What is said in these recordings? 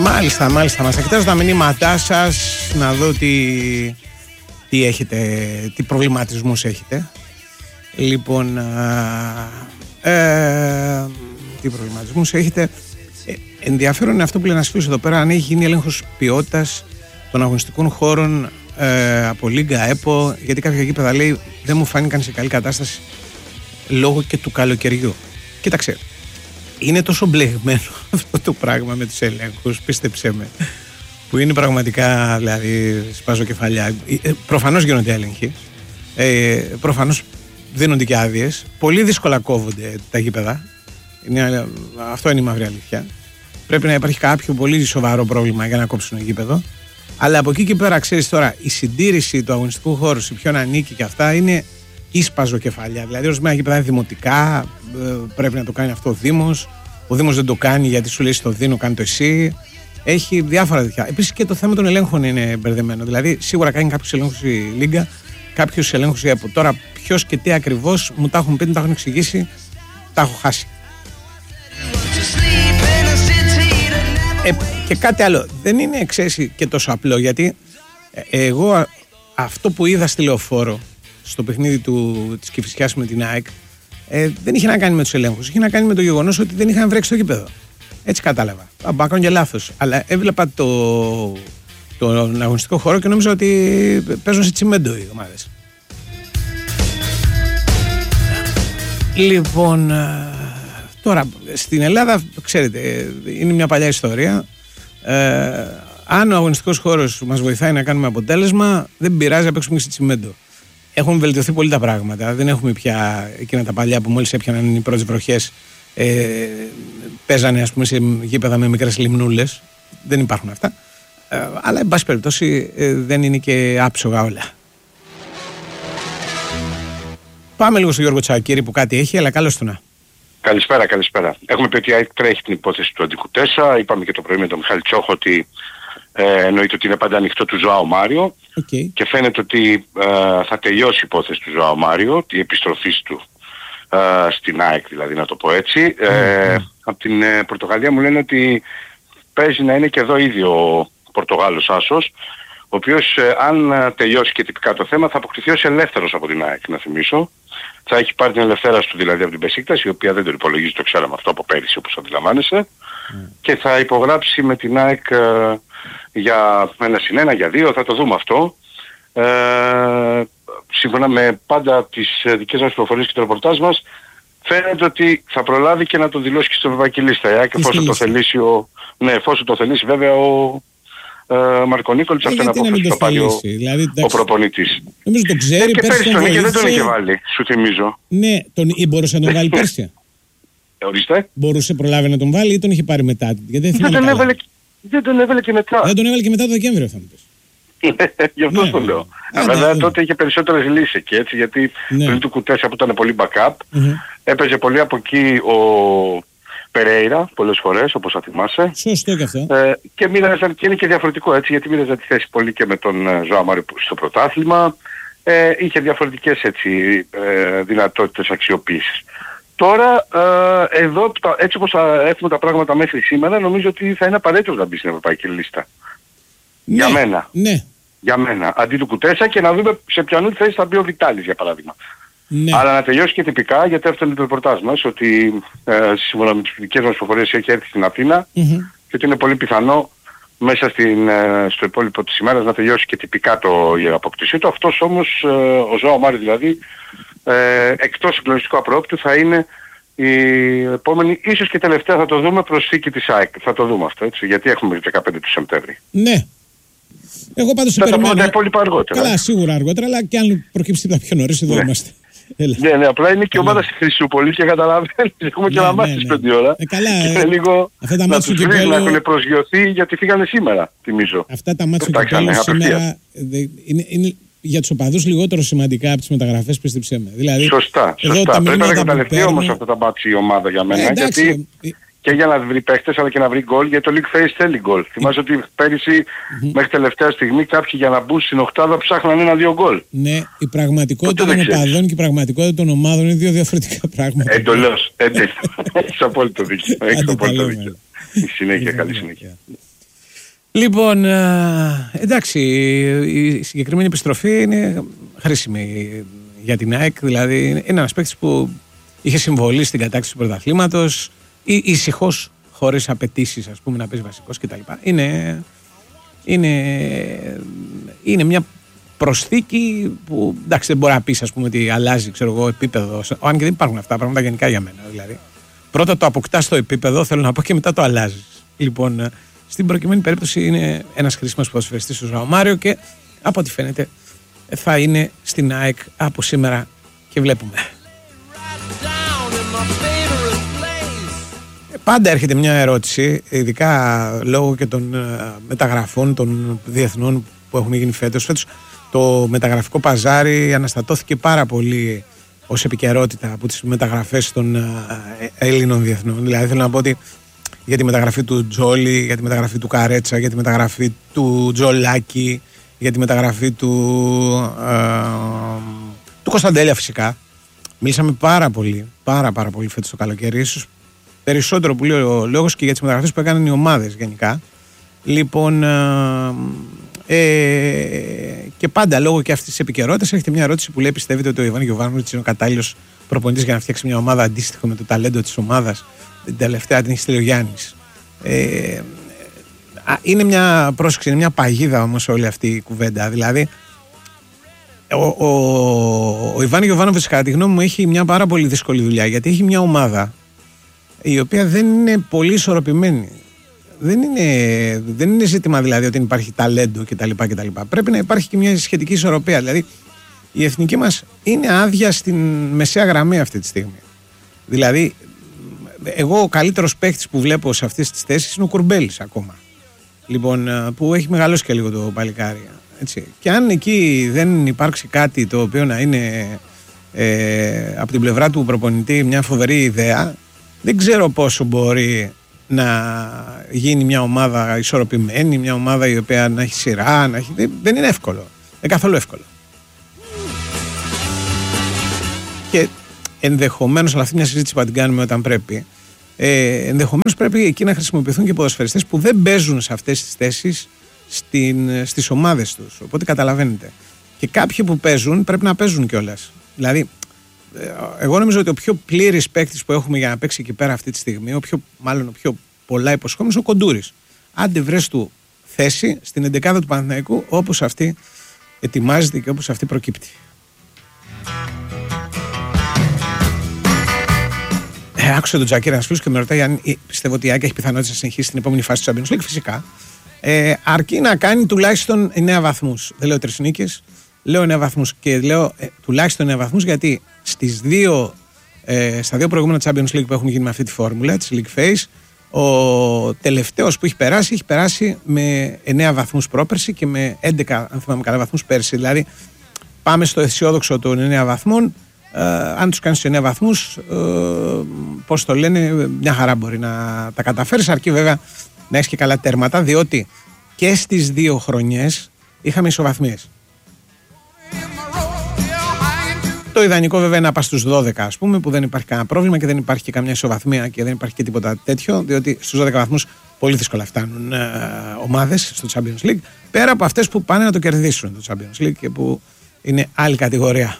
Μάλιστα. Μας εκτάζω τα μηνύματά σας, να δω τι έχετε, τι προβληματισμούς έχετε. Λοιπόν, τι προβληματισμούς έχετε. Ενδιαφέρον είναι αυτό που λένε ένας φίλος εδώ πέρα, αν έχει γίνει έλεγχος ποιότητας των αγωνιστικών χώρων από Λίγκα, ΕΠΟ, γιατί κάποια γήπεδα λέει δεν μου φάνηκαν σε καλή κατάσταση λόγω και του καλοκαιριού. Κοίταξε, είναι τόσο μπλεγμένο αυτό το πράγμα με τους ελέγχους, πίστεψέ με, που είναι πραγματικά, δηλαδή, σπάζω κεφαλιά. Προφανώς γίνονται έλεγχοι, προφανώς δίνονται και άδειες, πολύ δύσκολα κόβονται τα γήπεδα, αυτό είναι η μαύρη αλήθεια. Πρέπει να υπάρχει κάποιο πολύ σοβαρό πρόβλημα για να κόψουν το γήπεδο. Αλλά από εκεί και πέρα, ξέρεις τώρα, η συντήρηση του αγωνιστικού χώρου, σε ποιον ανήκει και αυτά, είναι ίσπαζο κεφαλιά. Δηλαδή, ορισμένα γήπεδα είναι δημοτικά, πρέπει να το κάνει αυτό ο Δήμος. Ο Δήμος δεν το κάνει γιατί σου λέει στο δίνω, κάνει το εσύ. Έχει διάφορα τέτοια. Επίσης και το θέμα των ελέγχων είναι μπερδεμένο. Δηλαδή, σίγουρα κάνει κάποιους ελέγχους η Λίγκα, κάποιους ελέγχους η ΕΠΟ. Τώρα, ποιος και τι ακριβώς μου τα έχουν πει, μου τα έχουν εξηγήσει, τα έχω χάσει. Και κάτι άλλο, δεν είναι εξαίρεση και τόσο απλό, γιατί εγώ αυτό που είδα στη Λεωφόρο στο παιχνίδι της Κηφισιάς με την ΑΕΚ δεν είχε να κάνει με τους ελέγχους, είχε να κάνει με το γεγονός ότι δεν είχαν βρέξει το γήπεδο. Έτσι κατάλαβα. Μπορώ να κάνω και λάθος, αλλά έβλεπα τον αγωνιστικό χώρο και νόμιζα ότι παίζουν σε τσιμέντο οι ομάδες. Λοιπόν, τώρα στην Ελλάδα, ξέρετε, είναι μια παλιά ιστορία. Αν ο αγωνιστικός χώρος μας βοηθάει να κάνουμε αποτέλεσμα, δεν πειράζει να παίξουμε και σε τσιμέντο. Έχουν βελτιωθεί πολύ τα πράγματα. Δεν έχουμε πια εκείνα τα παλιά που μόλις έπιαναν οι πρώτες βροχές, παίζανε, ας πούμε, σε γήπεδα με μικρές λιμνούλες. Δεν υπάρχουν αυτά. Αλλά, εν πάση περιπτώσει, δεν είναι και άψογα όλα. Πάμε λίγο στο Γιώργο Τσακίρη που κάτι έχει, αλλά καλώς του να. Καλησπέρα. Έχουμε πει ότι η ΑΕΚ τρέχει την υπόθεση του Αντικουτέσα. Είπαμε και το πρωί με τον Μιχάλη Τσόχο ότι εννοείται ότι είναι πάντα ανοιχτό του Ζωάο Μάριο. Και φαίνεται ότι θα τελειώσει η υπόθεση του Ζωάο Μάριο, τη επιστροφή του στην ΑΕΚ, δηλαδή, να το πω έτσι. Από την Πορτογαλία μου λένε ότι παίζει να είναι και εδώ ήδη ο Πορτογάλος άσος, ο οποίος αν τελειώσει και τυπικά το θέμα θα αποκτηθεί ως ελεύθερος από την ΑΕΚ, να θυμίσω. Θα έχει πάρει την ελευθέρωση του δηλαδή από την Μπεσίκτας, η οποία δεν τον υπολογίζει, το ξέραμε αυτό από πέρυσι όπως αντιλαμβάνεσαι, και θα υπογράψει με την ΑΕΚ για 1+1, για 2, θα το δούμε αυτό. Σύμφωνα με πάντα τις δικές μας πληροφορίες και το ρεπορτάζ μας, φαίνεται ότι θα προλάβει και να το δηλώσει και στην ευρωπαϊκή λίστα. Εφόσον το θελήσει εφόσον το θελήσει βέβαια ο Μαρκονίκολιτς, αυτό είναι απόφαση το πάρει ο προπονητής. Νομίζω το ξέρει, και πέρσι τον είχε, δεν τον είχε βάλει, σου θυμίζω. Ναι, μπορούσε να τον βάλει πέρσι. Ορίστε. Μπορούσε προλάβει να τον βάλει ή τον είχε πάρει μετά? Δεν τον έβαλε και μετά. Δεν τον έβαλε και μετά το Δεκέμβριο, θα μου πεις. Γι' αυτό το λέω. Βέβαια τότε είχε περισσότερες λύσεις εκεί, έτσι, γιατί πριν του Κουτέσσα που ήταν πολύ backup, έπαιζε πολύ από εκεί ο Περέιρα πολλές φορές, όπως θα θυμάσαι. Σωστό και αυτό. Και μοίραζαν, και είναι και διαφορετικό, έτσι, γιατί μοίραζαν τη θέση πολύ και με τον Ζωάο Μάριο στο πρωτάθλημα. Είχε διαφορετικές, έτσι, δυνατότητες αξιοποίησης. Τώρα, εδώ, έτσι όπως έχουμε τα πράγματα μέχρι σήμερα, νομίζω ότι θα είναι απαραίτητο να μπει στην ευρωπαϊκή λίστα. Ναι, για μένα. Ναι. Για μένα. Αντί του Κουτέσα, και να δούμε σε ποιανού θέση θα μπει ο Βιτάλης, για παράδειγμα. Ναι. Αλλά να τελειώσει και τυπικά, γιατί αυτό είναι το ρεπορτάζ μας, ότι σύμφωνα με τις δικές μας προφορίες έχει έρθει στην Αθήνα και ότι είναι πολύ πιθανό μέσα στο υπόλοιπο της ημέρας να τελειώσει και τυπικά η αποκτησή του. Αυτός όμως, ο Ζωάο Μάριο δηλαδή, εκτός συγκλονιστικού απρόπτου θα είναι η επόμενη, ίσως και τελευταία, θα το δούμε, προσθήκη της ΑΕΚ. Θα το δούμε αυτό, έτσι, γιατί έχουμε 15 του Σεπτέμβρη. Ναι. Εγώ πάντως θα περιμένω. Θα τα υπόλοιπα αργότερα. Καλά, σίγουρα αργότερα, αλλά και αν προκύψει τα πιο νωρίς, εδώ είμαστε. Ναι, απλά είναι και η ομάδα στη Χρυσούπολη και καταλαβαίνεις, έχουμε και ένα μάτι στις 5 ώρα. Καλά, είναι λίγο να τους βρει, να έχουν προσγειωθεί, γιατί φύγανε σήμερα, θυμίζω. Αυτά τα μάτια του κυπέλλου σήμερα είναι για τους οπαδούς λιγότερο σημαντικά από τις μεταγραφές, πίστεψέ με. Δηλαδή, σωστά. Πρέπει να καταλαβαίνει όμως αυτά τα μάτια η ομάδα για μένα, γιατί και για να βρει παίχτες αλλά και να βρει γκολ, γιατί το League Face θέλει γκολ. Θυμάσαι ότι πέρυσι μέχρι τελευταία στιγμή κάποιοι για να μπουν στην οκτάδα ψάχναν 1-2 γκολ. Ναι, η πραγματικότητα των οπαδών και η πραγματικότητα των ομάδων είναι δύο διαφορετικά πράγματα. Εντελώς. Έχεις απόλυτο δίκιο. Συνέχεια, καλή συνέχεια. Λοιπόν, εντάξει, η συγκεκριμένη επιστροφή είναι χρήσιμη για την ΑΕΚ. Δηλαδή, είναι ένας παίκτης που είχε συμβολή στην κατάκτηση του πρωταθλήματος, ησυχώς, χωρίς απαιτήσεις, ας πούμε, να παίζει βασικός κτλ. Είναι μια προσθήκη που, εντάξει, δεν μπορεί να πεις, ας πούμε, ότι αλλάζει, ξέρω εγώ, επίπεδο. Αν και δεν υπάρχουν αυτά τα πράγματα γενικά για μένα. Δηλαδή, πρώτα το αποκτάς το επίπεδο, θέλω να πω, και μετά το αλλάζεις. Λοιπόν, στην προκειμένη περίπτωση είναι ένας χρήσιμος ποδοσφαιριστής ο Ζωάο Μάριο και από ό,τι φαίνεται θα είναι στην ΑΕΚ από σήμερα και βλέπουμε. Πάντα έρχεται μια ερώτηση, ειδικά λόγω και των μεταγραφών των διεθνών που έχουν γίνει φέτος. Φέτος το μεταγραφικό παζάρι αναστατώθηκε πάρα πολύ ως επικαιρότητα από τις μεταγραφές των Έλληνων διεθνών. Δηλαδή θέλω να πω ότι για τη μεταγραφή του Τζόλι, για τη μεταγραφή του Καρέτσα, για τη μεταγραφή του Τζολάκη, για τη μεταγραφή του Κωνσταντέλια φυσικά. Μίλησαμε πάρα πολύ φέτος το καλοκαίρι, ίσως περισσότερο που λέει ο λόγος και για τις μεταγραφές που έκαναν οι ομάδες γενικά. Λοιπόν, και πάντα λόγω και αυτής της επικαιρότητας έχετε μια ερώτηση που λέει: πιστεύετε ότι ο Ιβάν Γιοβάνοβιτς είναι ο κατάλληλος προπονητής για να φτιάξει μια ομάδα αντίστοιχο με το ταλέντο της ομάδας? Την τελευταία την έχει στείλει ο Γιάννης. Είναι μια πρόσεξη, είναι μια παγίδα όμως όλη αυτή η κουβέντα. Δηλαδή, ο Ιβάν Γιοβάνοβιτς, κατά τη γνώμη μου, έχει μια πάρα πολύ δύσκολη δουλειά, γιατί έχει μια ομάδα η οποία δεν είναι πολύ ισορροπημένη. Δεν είναι ζήτημα δηλαδή ότι υπάρχει ταλέντο κτλ. Πρέπει να υπάρχει και μια σχετική ισορροπία. Δηλαδή, η εθνική μας είναι άδεια στην μεσαία γραμμή αυτή τη στιγμή. Δηλαδή, εγώ ο καλύτερος παίχτης που βλέπω σε αυτές τις θέσεις είναι ο Κουρμπέλης ακόμα. Λοιπόν, που έχει μεγαλώσει και λίγο το παλικάρι. Έτσι. Και αν εκεί δεν υπάρξει κάτι το οποίο να είναι από την πλευρά του προπονητή μια φοβερή ιδέα, δεν ξέρω πόσο μπορεί να γίνει μια ομάδα ισορροπημένη, μια ομάδα η οποία να έχει σειρά, δεν είναι εύκολο. Δεν είναι καθόλου εύκολο. Και ενδεχομένως, αλλά αυτή μια συζήτηση που θα την κάνουμε όταν πρέπει, ενδεχομένως πρέπει εκεί να χρησιμοποιηθούν και ποδοσφαιριστές που δεν παίζουν σε αυτές τις θέσεις στις ομάδες τους. Οπότε καταλαβαίνετε. Και κάποιοι που παίζουν πρέπει να παίζουν κιόλας. Δηλαδή, εγώ νομίζω ότι ο πιο πλήρης παίκτης που έχουμε για να παίξει εκεί πέρα αυτή τη στιγμή, ο πιο πολλά υποσχόμενος, ο Κοντούρης. Άντε βρες του θέση στην 11η του Παναθηναϊκού όπως αυτή ετοιμάζεται και όπως αυτή προκύπτει. Άκουσα τον Τζακίρα να σπίσει και με ρωτάει αν πιστεύω ότι η ΑΕΚ έχει πιθανότητα να συνεχίσει στην επόμενη φάση του Champions League. Φυσικά. Αρκεί να κάνει τουλάχιστον 9 βαθμούς. Δεν λέω 3 νίκες, λέω 9 βαθμούς. Και λέω τουλάχιστον 9 βαθμούς γιατί στα δύο προηγούμενα Champions League που έχουν γίνει με αυτή τη φόρμουλα, τη League Phase, ο τελευταίος που έχει περάσει με 9 βαθμούς πρόπερση και με 11, αν θυμάμαι καλά, βαθμούς πέρσι. Δηλαδή, πάμε στο αισιόδοξο των 9 βαθμών. Αν τους κάνεις 9 βαθμούς, πώς το λένε, μια χαρά μπορεί να τα καταφέρεις, αρκεί βέβαια να έχεις και καλά τέρματα, διότι και στις δύο χρονιές είχαμε ισοβαθμίες. Το ιδανικό βέβαια είναι να πας στους 12, ας πούμε, που δεν υπάρχει κανένα πρόβλημα και δεν υπάρχει και καμιά ισοβαθμία και δεν υπάρχει και τίποτα τέτοιο, διότι στους 12 βαθμούς πολύ δύσκολα φτάνουν ομάδες στο Champions League, πέρα από αυτές που πάνε να το κερδίσουν το Champions League και που είναι άλλη κατηγορία.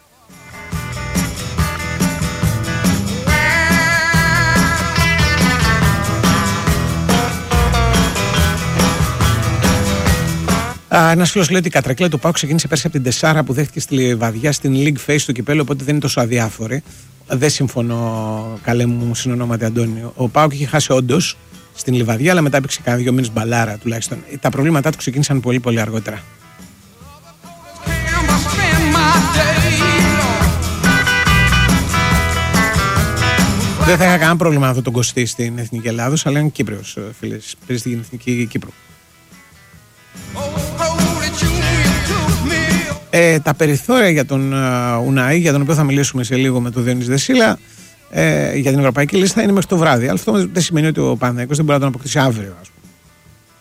Ένας φίλος λέει ότι η κατρακύλα του ΠΑΟΚ ξεκίνησε πέρσι από την 4 που δέχτηκε στη Λιβαδιά στην League Phase του κυπέλλου, οπότε δεν είναι τόσο αδιάφορη. Δεν συμφωνώ, καλέ μου συνονόματι Αντώνιο. Ο ΠΑΟΚ είχε χάσει όντως στην Λιβαδιά, αλλά μετά έπαιξε κάνα 2 μήνες μπαλάρα τουλάχιστον. Τα προβλήματά του ξεκίνησαν πολύ πολύ αργότερα. Δεν θα είχα κανένα πρόβλημα να δω τον Κωστή στην Εθνική Ελλάδος, αλλά είναι Κύπριος, φίλες. Παίζει στην Εθνική Κύπρου. Τα περιθώρια για τον Ουναή, για τον οποίο θα μιλήσουμε σε λίγο με τον Διονύση Δεσίλα, για την ευρωπαϊκή λίστα είναι μέχρι το βράδυ. Αλλά αυτό δεν σημαίνει ότι ο Παναθηναϊκός δεν μπορεί να τον αποκτήσει αύριο, ας πούμε.